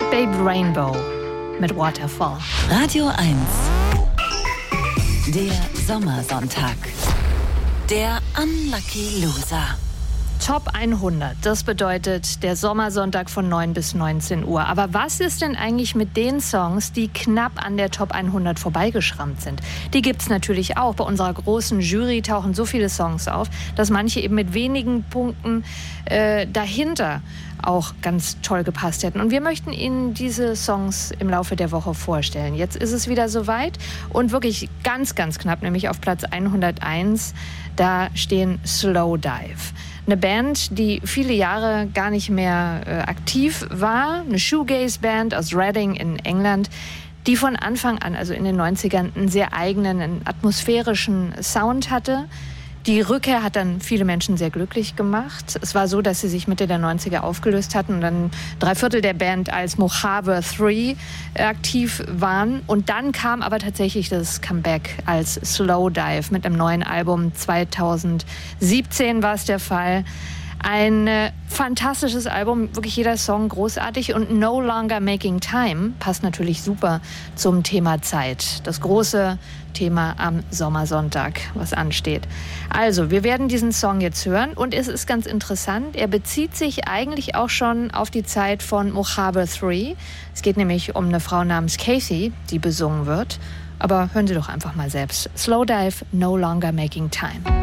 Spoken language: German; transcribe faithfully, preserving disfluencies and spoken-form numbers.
Babe Rainbow mit Waterfall. Radio eins. Der Sommersonntag. Der Unlucky Loser. Top hundert, das bedeutet der Sommersonntag von neun bis neunzehn Uhr. Aber was ist denn eigentlich mit den Songs, die knapp an der Top hundert vorbeigeschrammt sind? Die gibt's natürlich auch. Bei unserer großen Jury tauchen so viele Songs auf, dass manche eben mit wenigen Punkten äh, dahinter auch ganz toll gepasst hätten. Und wir möchten Ihnen diese Songs im Laufe der Woche vorstellen. Jetzt ist es wieder soweit und wirklich ganz, ganz knapp, nämlich auf Platz hunderteins, da stehen Slowdive. Eine Band, die viele Jahre gar nicht mehr äh, aktiv war, eine Shoegaze-Band aus Reading in England, die von Anfang an, also in den neunzigern, einen sehr eigenen, einen atmosphärischen Sound hatte. Die Rückkehr hat dann viele Menschen sehr glücklich gemacht. Es war so, dass sie sich Mitte der neunziger aufgelöst hatten und dann drei Viertel der Band als Mojave drei aktiv waren. Und dann kam aber tatsächlich das Comeback als Slowdive mit einem neuen Album. zweitausendsiebzehn war es der Fall. Ein äh, fantastisches Album, wirklich jeder Song großartig, und No Longer Making Time passt natürlich super zum Thema Zeit. Das große Thema am Sommersonntag, was ansteht. Also, wir werden diesen Song jetzt hören und es ist ganz interessant. Er bezieht sich eigentlich auch schon auf die Zeit von Mojave drei. Es geht nämlich um eine Frau namens Casey, die besungen wird. Aber hören Sie doch einfach mal selbst. Slowdive, No Longer Making Time.